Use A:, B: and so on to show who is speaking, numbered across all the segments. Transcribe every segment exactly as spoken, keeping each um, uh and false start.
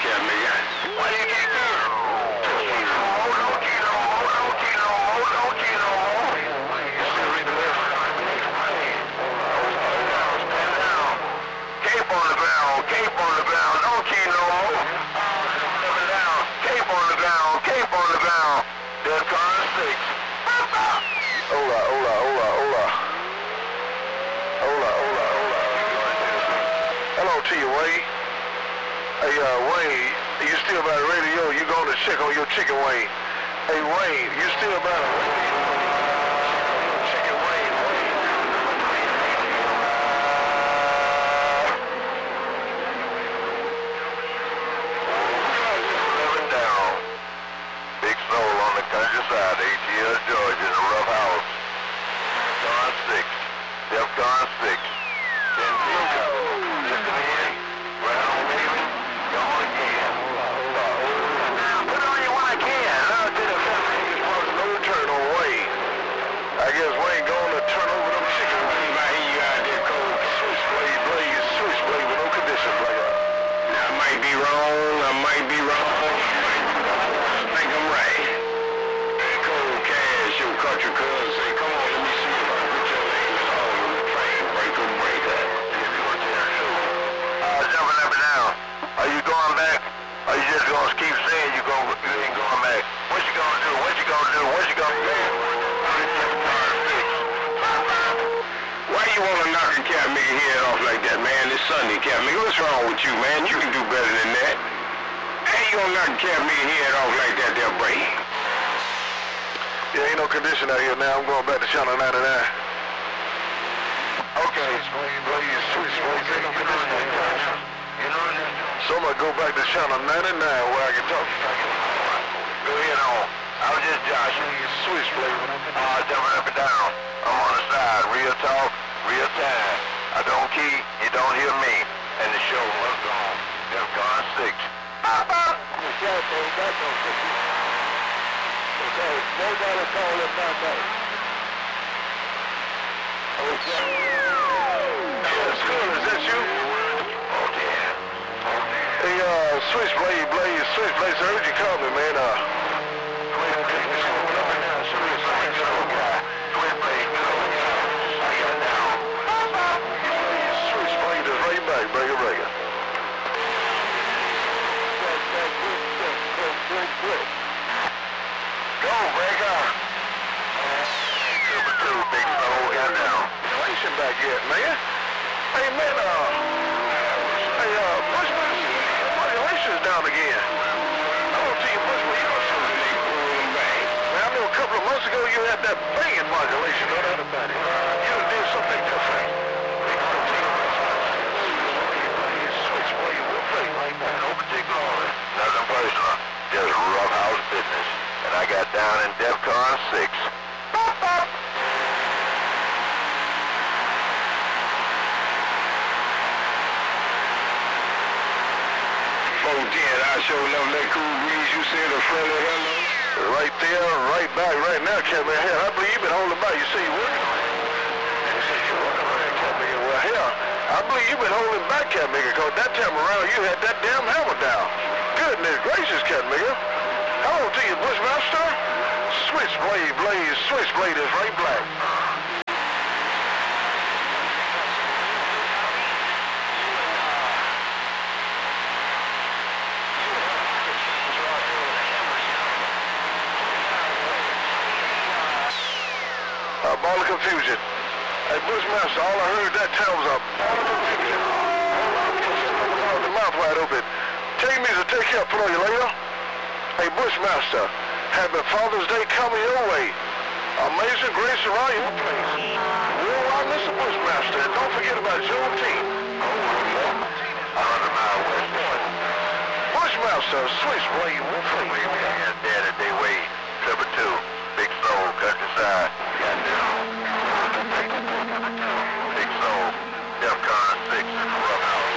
A: cat nigga. Why you can't do it? Hold on, Kilo. Hold on, Kilo. Hold on, Kilo. You still read the list? Stand down. Cape on the ground. Cape on the ground. No, Kilo. Seven down. Cape on the ground. Cape on the ground. There's car six. Hola, hola, hola, hola. Hola, hola, hola. Hello to you, Wayne. Hey, uh, Wayne, you still by the radio? You going to check on your chicken, Wayne? Hey, Wayne, you still by the radio? Chicken, Wayne, Wayne. Seven down. Big soul on the countryside, A T L, Georgia, in a rough house. Gone six. Defcon six. Ten zero. Listen in. Ground moving. Gone again. Put on you when I can. I'll do the family. No turn on Wayne. I guess Wayne going to turn over them chicken wings. I hear you out there, Cole. Switchblade, blade, switchblade with no conditions like that. I might be wrong. I might be wrong. I think I'm right. Cole Cash, your country cousin, say, come on, let me see if I can put your name in all of the train. Break them, break that. Uh, jumping up and down. Are you going back? Or you just going to keep saying you, gonna, you ain't going back? What you going to do? What you going to do? What you going to do? Why you want to knock a cat nigga head off like that, man? It's Sunday, cat nigga. What's wrong with you, man? You can do better than that. How you gonna knock a cat nigga head off like that there, Bray? Yeah, ain't no condition out here now. I'm going back to channel ninety-nine. Okay. So I'm gonna go back to channel ninety-nine where I can talk. Go ahead on. I was just Josh. Switchblade. Uh, jumping up and down. I'm on the side. Real talk, real time. I don't key, you don't hear me. And the show must go on. Defcon six. Pop up! Okay, nobody call it my name. Okay. That's good. Is that you? Oh, yeah. Hey, uh, Switchblade, Blade, Switchblade, sir, heard you call me, man. Uh, Switchblade is right back, break it, break it. Go, breaker. Number two, big soul, got down. Relation back yet, man. Hey, man, uh, hey, uh, Bushman, my relation's down again. I don't see you, Bushman, you don't see me. Man, I know a couple of months ago you had that banging modulation, no doubt about it. You did something different. Switchblade, we'll play like that, no particular order. Nothing personal, just rough house business. And I got down in Defcon six. Bop, bop. four ten, I show love that cool breeze. You said a friendly hello? Right there, right back, right now, Captain. Hell, I believe you've been holding back. You say you're working on it. You say you're working on it, Captain. Well, hell, I believe you've been holding back, Captain, because that time around you had that damn hammer down. Goodness gracious, Captain. Hello to you, Bushmaster. Switchblade, blaze, switchblade is right black. A ball of confusion. Hey, Bushmaster, all I heard that time was a ball of confusion. The mouth wide open. Take me to take care of you later. Hey, Bushmaster, happy Father's Day coming your way. Amazing grace around your place. Worldwide, Mister Bushmaster, and don't forget about Juneteenth. one hundred mile west point. Bushmaster, Switchblade, we'll play. And Daddy, they way, triple two, big soul, countryside. Big soul, Defcon six, rough house.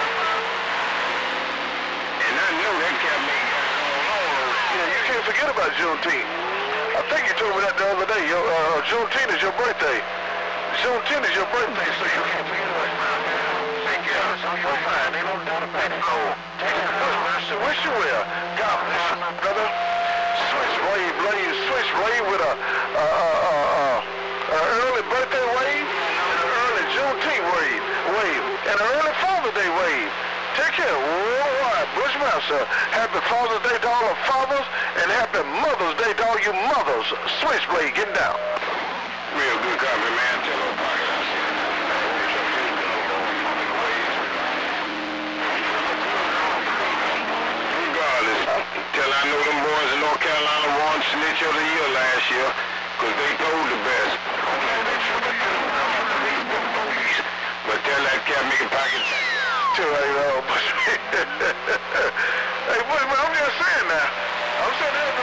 A: And I knew that kept me. Yeah, you can't forget about Juneteenth. I think you told me that the other day. Your, uh, Juneteenth is your birthday. Juneteenth is your birthday, so you can't forget about it. Take care of it. You're fine. They don't doubt about it. Oh, take care of it.
B: Father's Day wave. Take care, worldwide. Bushmaster. Happy Father's Day to all the fathers, and happy Mother's Day to all you mothers. Switchblade, get down.
A: Real good copy, man. Tell them pocket out here. Regardless, till I know them boys in North Carolina won Snitch of the Year last year, because they told the best. But tell that cat make a pocket.
B: Too right, uh, hey, boy, man, I'm just saying now. I'm saying that.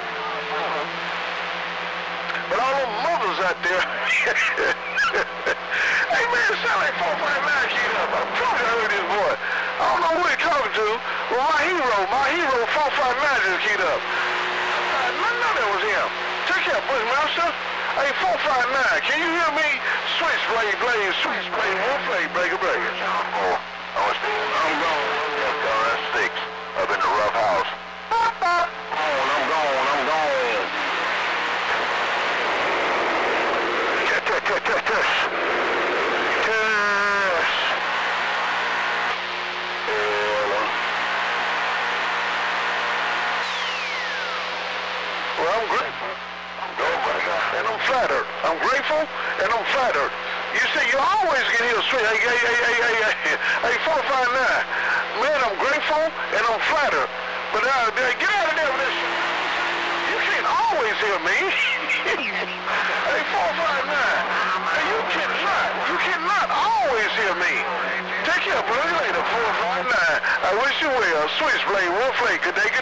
B: But all them mothers out there. Hey, man, it sound like four five nine keyed up. I'm telling you, I heard this boy. I don't know who he talking to. Well, my hero, my hero, four five nine just keyed up. Uh, I know that was him. Take care, Bushmaster. Hey, four five nine, can you hear me? Switchblade, blade, switchblade, one blade, breaker, breaker.
A: Oh, I'm gone. F six, up in the rough house. I'm gone, I'm gone, I'm gone. Test, test, test, test, test. Test.
B: Well, I'm grateful. And I'm flattered. I'm grateful and I'm flattered. You see, you always get here straight. Hey, hey, hey, hey, hey, hey, hey, four five nine. Man, I'm grateful and I'm flattered. But uh, get out of there with this. You can't always hear me. Hey, four five nine. Hey, you cannot. You cannot always hear me. Take care, bro. Later, four five nine. I wish you well. Switchblade, Wolf Lake. Good day.